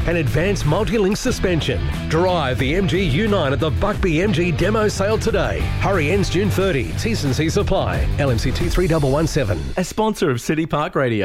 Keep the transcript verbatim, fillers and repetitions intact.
and advanced multi-link suspension. Drive the M G U nine at the Buckby M G demo sale today. Hurry, ends June thirtieth. T's and C's apply. L M C two three one one seven. A sponsor of City Park Radio.